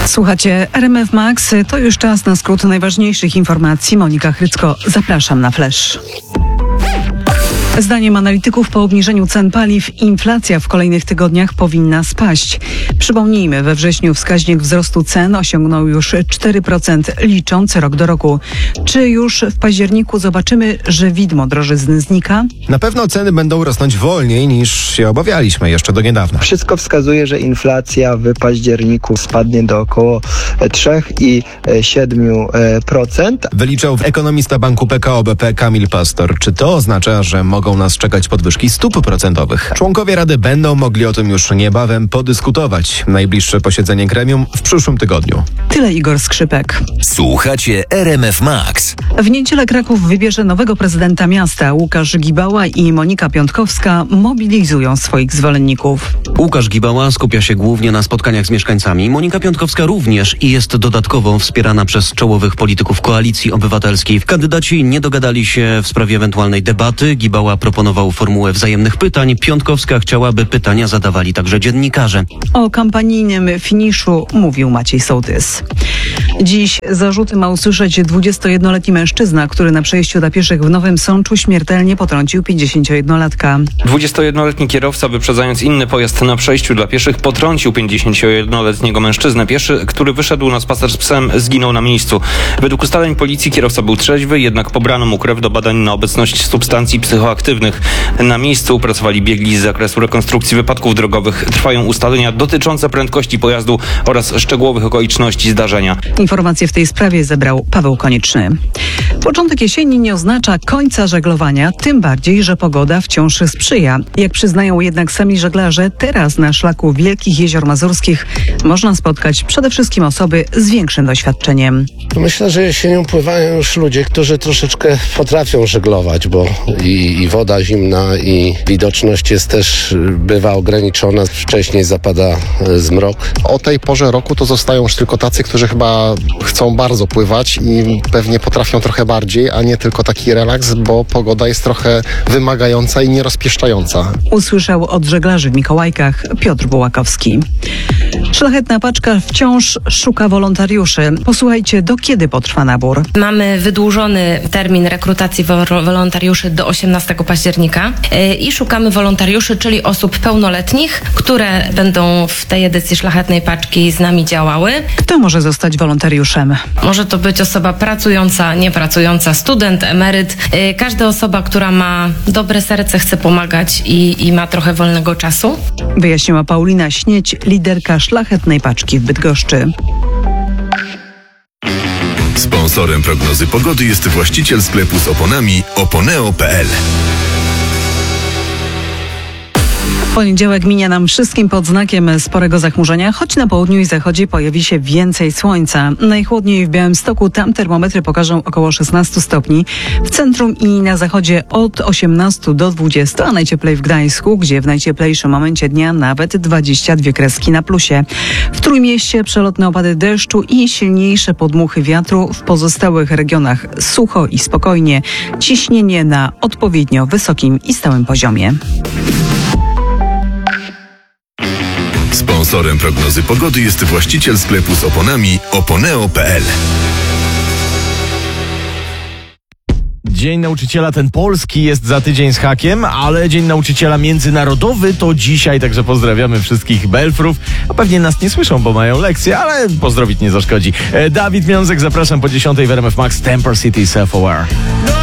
Słuchacie RMF Max. To już czas na skrót najważniejszych informacji. Monika Chrycko, zapraszam na Flash. Zdaniem analityków po obniżeniu cen paliw inflacja w kolejnych tygodniach powinna spaść. Przypomnijmy, we wrześniu wskaźnik wzrostu cen osiągnął już 4%, licząc rok do roku. Czy już w październiku zobaczymy, że widmo drożyzny znika? Na pewno ceny będą rosnąć wolniej niż się obawialiśmy jeszcze do niedawna. Wszystko wskazuje, że inflacja w październiku spadnie do około 3,7%. Wyliczał ekonomista banku PKO BP Kamil Pastor. Czy to oznacza, że mogą nas czekać podwyżki stóp procentowych? Członkowie Rady będą mogli o tym już niebawem podyskutować. Najbliższe posiedzenie gremium w przyszłym tygodniu. Tyle Igor Skrzypek. Słuchacie RMF Max. W niedzielę Kraków wybierze nowego prezydenta miasta. Łukasz Gibała i Monika Piątkowska mobilizują swoich zwolenników. Łukasz Gibała skupia się głównie na spotkaniach z mieszkańcami. Monika Piątkowska również i jest dodatkowo wspierana przez czołowych polityków Koalicji Obywatelskiej. Kandydaci nie dogadali się w sprawie ewentualnej debaty. Gibała proponował formułę wzajemnych pytań. Piątkowska chciała, by pytania zadawali także dziennikarze. O kampanijnym finiszu mówił Maciej Sołtys. Dziś zarzuty ma usłyszeć 21-letni mężczyzna, który na przejściu dla pieszych w Nowym Sączu śmiertelnie potrącił 51-latka. 21-letni kierowca, wyprzedzając inny pojazd na przejściu dla pieszych, potrącił 51-letniego mężczyznę. Pieszy, który wyszedł na spacer z psem, zginął na miejscu. Według ustaleń policji kierowca był trzeźwy, jednak pobrano mu krew do badań na obecność substancji psychoaktywnych. Na miejscu pracowali biegli z zakresu rekonstrukcji wypadków drogowych. Trwają ustalenia dotyczące prędkości pojazdu oraz szczegółowych okoliczności zdarzenia. Informacje w tej sprawie zebrał Paweł Konieczny. Początek jesieni nie oznacza końca żeglowania, tym bardziej, że pogoda wciąż sprzyja. Jak przyznają jednak sami żeglarze, teraz na szlaku Wielkich Jezior Mazurskich można spotkać przede wszystkim osoby z większym doświadczeniem. Myślę, że jesienią pływają już ludzie, którzy troszeczkę potrafią żeglować, bo i woda zimna, i widoczność jest też, bywa ograniczona. Wcześniej zapada zmrok. O tej porze roku to zostają już tylko tacy, którzy chyba chcą bardzo pływać i pewnie potrafią trochę bardziej, a nie tylko taki relaks, bo pogoda jest trochę wymagająca i nierozpieszczająca. Usłyszał od żeglarzy w Mikołajkach Piotr Bułakowski. Szlachetna paczka wciąż szuka wolontariuszy. Posłuchajcie, do kiedy potrwa nabór? Mamy wydłużony termin rekrutacji wolontariuszy do 18 października i szukamy wolontariuszy, czyli osób pełnoletnich, które będą w tej edycji Szlachetnej Paczki z nami działały. Kto może zostać wolontariuszem? Może to być osoba pracująca, niepracująca, student, emeryt. Każda osoba, która ma dobre serce, chce pomagać i ma trochę wolnego czasu. Wyjaśniła Paulina Śnieć, liderka Szlachetnej Paczki w Bydgoszczy. Sponsorem prognozy pogody jest właściciel sklepu z oponami oponeo.pl. Poniedziałek minie nam wszystkim pod znakiem sporego zachmurzenia, choć na południu i zachodzie pojawi się więcej słońca. Najchłodniej w Białymstoku, tam termometry pokażą około 16 stopni. W centrum i na zachodzie od 18 do 20, a najcieplej w Gdańsku, gdzie w najcieplejszym momencie dnia nawet 22 kreski na plusie. W Trójmieście przelotne opady deszczu i silniejsze podmuchy wiatru, w pozostałych regionach sucho i spokojnie. Ciśnienie na odpowiednio wysokim i stałym poziomie. Sponsorem prognozy pogody jest właściciel sklepu z oponami oponeo.pl. Dzień Nauczyciela ten polski jest za tydzień z hakiem, ale Dzień Nauczyciela międzynarodowy to dzisiaj, także pozdrawiamy wszystkich Belfrów. A pewnie nas nie słyszą, bo mają lekcje, ale pozdrowić nie zaszkodzi. Dawid Miązek, zapraszam po 10 w RMF Max, Temper City Self Aware.